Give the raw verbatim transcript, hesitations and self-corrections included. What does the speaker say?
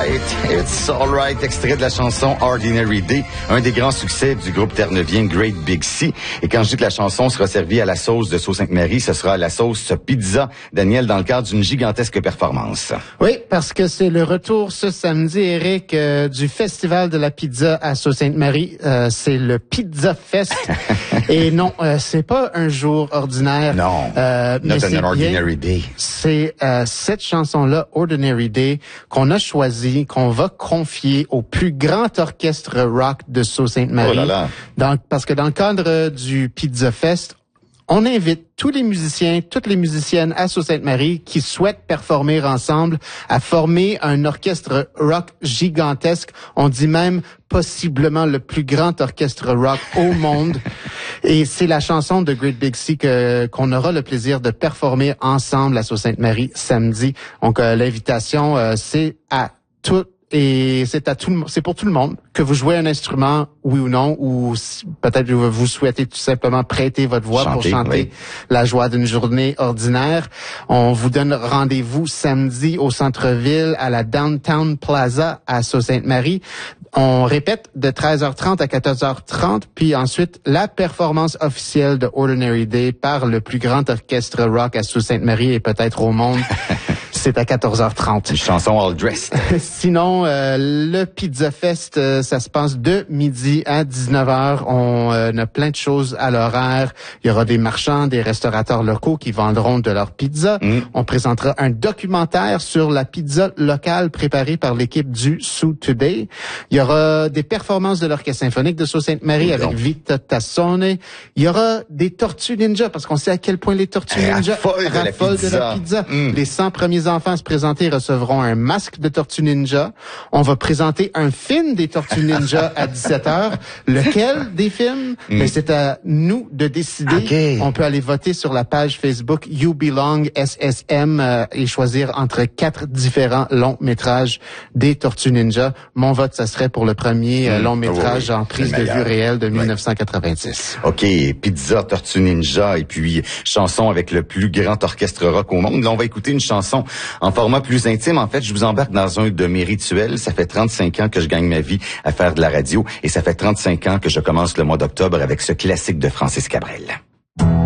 alright, it's alright, extrait de la chanson Ordinary Day, un des grands succès du groupe terre-neuvien Great Big Sea. Et quand je dis que la chanson sera servie à la sauce de Sault-Sainte-Marie, ce sera à la sauce pizza, Daniel, dans le cadre d'une gigantesque performance. Oui, parce que c'est le retour ce samedi, Eric, euh, du Festival de la pizza à Sault-Sainte-Marie. Euh, c'est le Pizza Fest. Et non, euh, c'est pas un jour ordinaire. Non, euh, not mais an ordinary day. C'est euh, cette chanson-là, Ordinary Day, qu'on a choisi, qu'on va confier au plus grand orchestre rock de Sault-Sainte-Marie. Oh là là. Donc, parce que dans le cadre du Pizza Fest, on invite tous les musiciens, toutes les musiciennes à Sault-Sainte-Marie qui souhaitent performer ensemble à former un orchestre rock gigantesque. On dit même possiblement le plus grand orchestre rock au monde. Et c'est la chanson de Great Big Sea que, qu'on aura le plaisir de performer ensemble à Sault-Sainte-Marie samedi. Donc, euh, l'invitation, euh, c'est à tout. Et c'est à tout le, c'est pour tout le monde, que vous jouez un instrument, oui ou non, ou si, peut-être vous, vous souhaitez tout simplement prêter votre voix chanter, pour chanter oui. La joie d'une journée ordinaire. On vous donne rendez-vous samedi au centre-ville à la Downtown Plaza à Sault-Sainte-Marie. On répète de treize heures trente à quatorze heures trente, puis ensuite la performance officielle de Ordinary Day par le plus grand orchestre rock à Sault-Sainte-Marie et peut-être au monde. C'est à quatorze heures trente. Une chanson all dressed. Sinon, euh, le Pizza Fest, euh, ça se passe de midi à dix-neuf heures. On euh, a plein de choses à l'horaire. Il y aura des marchands, des restaurateurs locaux qui vendront de leur pizza. Mm. On présentera un documentaire sur la pizza locale préparée par l'équipe du Sioux Today. Il y aura des performances de l'Orchestre symphonique de Sault-Sainte-Marie avec Vita Tassone. Il y aura des Tortues Ninja, parce qu'on sait à quel point les Tortues Ninja raffolent de, de la pizza. Mm. Les cent premiers enfants à se présenter recevront un masque de Tortue Ninja. On va présenter un film des Tortues Ninja à dix-sept heures. Lequel des films? Mm. Mais c'est à nous de décider. Okay. On peut aller voter sur la page Facebook You Belong S S M euh, et choisir entre quatre différents longs métrages des Tortues Ninja. Mon vote, ça serait pour le premier euh, long métrage oh oui, en prise de vue réelle de oui. dix-neuf cent quatre-vingt-dix. OK, pizza, Tortue Ninja et puis chanson avec le plus grand orchestre rock au monde. Là, on va écouter une chanson en format plus intime. En fait, je vous embarque dans un de mes rituels. Ça fait trente-cinq ans que je gagne ma vie à faire de la radio et ça fait trente-cinq ans que je commence le mois d'octobre avec ce classique de Francis Cabrel.